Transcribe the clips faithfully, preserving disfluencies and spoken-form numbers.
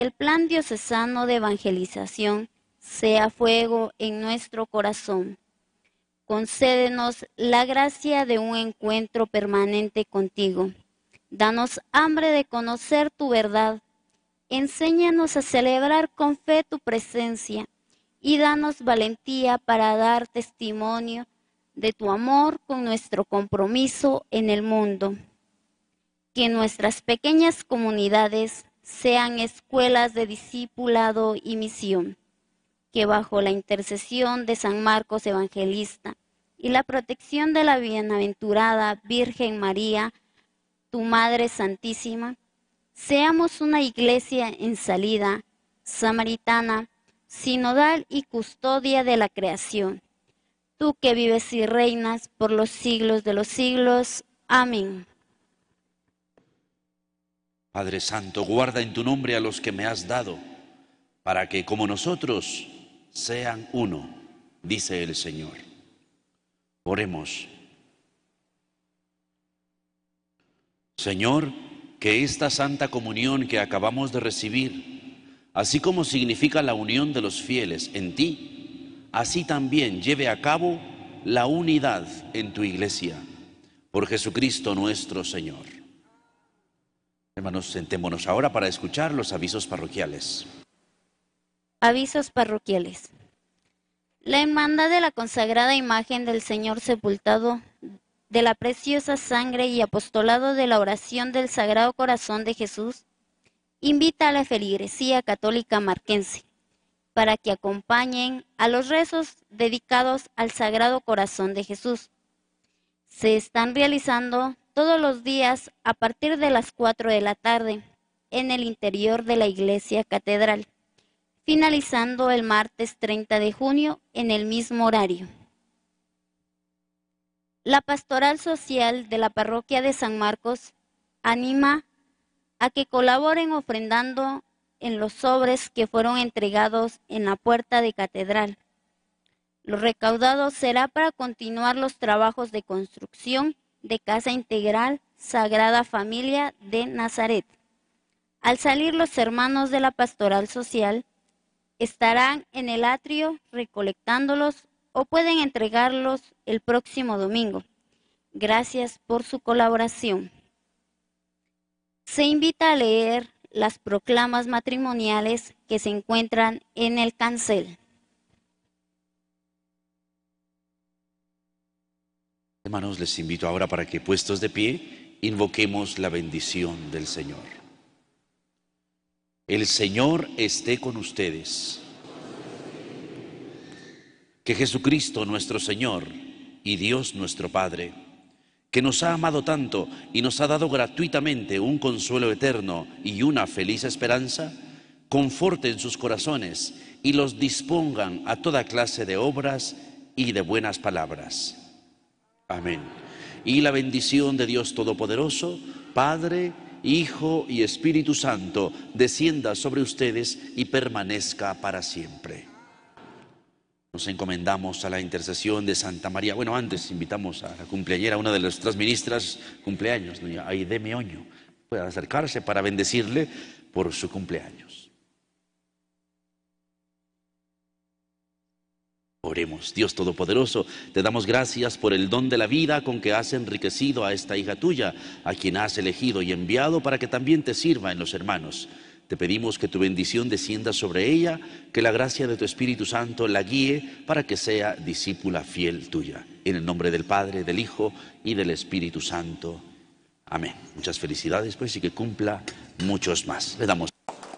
el plan diocesano de evangelización sea fuego en nuestro corazón. Concédenos la gracia de un encuentro permanente contigo. Danos hambre de conocer tu verdad. Enséñanos a celebrar con fe tu presencia y danos valentía para dar testimonio de tu amor con nuestro compromiso en el mundo. Que nuestras pequeñas comunidades sean escuelas de discipulado y misión. Que bajo la intercesión de San Marcos Evangelista y la protección de la bienaventurada Virgen María, tu Madre Santísima, seamos una iglesia en salida, samaritana, sinodal y custodia de la creación. Tú que vives y reinas por los siglos de los siglos. Amén. Padre Santo, guarda en tu nombre a los que me has dado, para que como nosotros sean uno, dice el Señor. Oremos. Señor, que esta santa comunión que acabamos de recibir, así como significa la unión de los fieles en ti, así también lleve a cabo la unidad en tu iglesia, por Jesucristo nuestro Señor. Hermanos, sentémonos ahora para escuchar los avisos parroquiales. Avisos parroquiales. La hermandad de la consagrada imagen del Señor sepultado, de la preciosa sangre y apostolado de la oración del Sagrado Corazón de Jesús, invita a la feligresía católica marquense para que acompañen a los rezos dedicados al Sagrado Corazón de Jesús. Se están realizando todos los días a partir de las cuatro de la tarde en el interior de la iglesia catedral, finalizando el martes treinta de junio en el mismo horario. La pastoral social de la parroquia de San Marcos anima a que colaboren ofrendando en los sobres que fueron entregados en la puerta de catedral. Lo recaudado será para continuar los trabajos de construcción de Casa Integral Sagrada Familia de Nazaret. Al salir los hermanos de la pastoral social, estarán en el atrio recolectándolos o pueden entregarlos el próximo domingo. Gracias por su colaboración. Se invita a leer las proclamas matrimoniales que se encuentran en el cancel. Hermanos, les invito ahora para que, puestos de pie, invoquemos la bendición del Señor. El Señor esté con ustedes. Que Jesucristo nuestro Señor y Dios nuestro Padre, que nos ha amado tanto y nos ha dado gratuitamente un consuelo eterno y una feliz esperanza, conforten sus corazones y los dispongan a toda clase de obras y de buenas palabras. Amén. Y la bendición de Dios Todopoderoso, Padre, Hijo y Espíritu Santo, descienda sobre ustedes y permanezca para siempre. Nos encomendamos a la intercesión de Santa María. Bueno, antes invitamos a la cumpleañera, una de nuestras ministras cumpleaños, doña Aide Meoño, puede acercarse para bendecirle por su cumpleaños. Oremos. Dios Todopoderoso, te damos gracias por el don de la vida con que has enriquecido a esta hija tuya, a quien has elegido y enviado para que también te sirva en los hermanos. Te pedimos que tu bendición descienda sobre ella, que la gracia de tu Espíritu Santo la guíe para que sea discípula fiel tuya. En el nombre del Padre, del Hijo y del Espíritu Santo. Amén. Muchas felicidades, pues, y que cumpla muchos más. Le damos.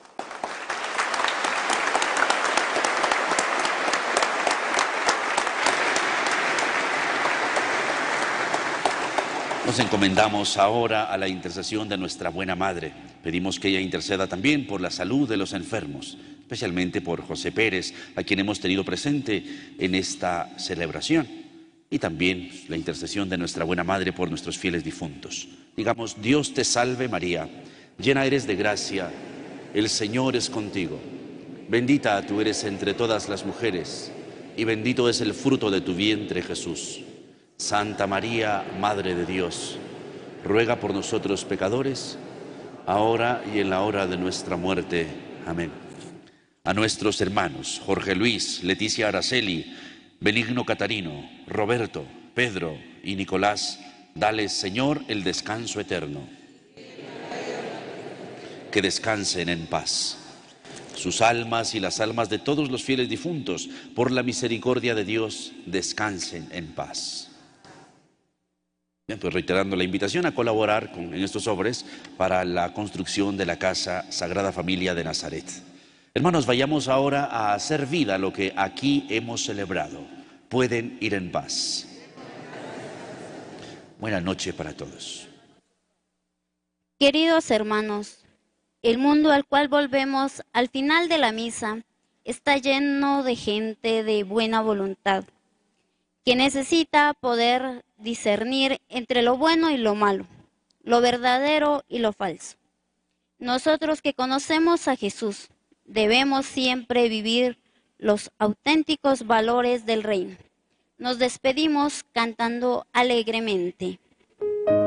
Nos encomendamos ahora a la intercesión de nuestra buena Madre. Pedimos que ella interceda también por la salud de los enfermos, especialmente por José Pérez, a quien hemos tenido presente en esta celebración, y también la intercesión de nuestra buena Madre por nuestros fieles difuntos. Digamos: Dios te salve María, llena eres de gracia, el Señor es contigo. Bendita tú eres entre todas las mujeres, y bendito es el fruto de tu vientre, Jesús. Santa María, Madre de Dios, ruega por nosotros pecadores, ahora y en la hora de nuestra muerte. Amén. A nuestros hermanos Jorge Luis, Leticia Araceli, Benigno Catarino, Roberto, Pedro y Nicolás, dales, Señor, el descanso eterno. Que descansen en paz. Sus almas y las almas de todos los fieles difuntos, por la misericordia de Dios, descansen en paz. Bien, pues reiterando la invitación a colaborar con, en estos sobres para la construcción de la Casa Sagrada Familia de Nazaret. Hermanos, vayamos ahora a hacer vida lo que aquí hemos celebrado. Pueden ir en paz. Buena noche para todos. Queridos hermanos, el mundo al cual volvemos al final de la misa está lleno de gente de buena voluntad, que necesita poder discernir entre lo bueno y lo malo, lo verdadero y lo falso. Nosotros que conocemos a Jesús, debemos siempre vivir los auténticos valores del reino. Nos despedimos cantando alegremente.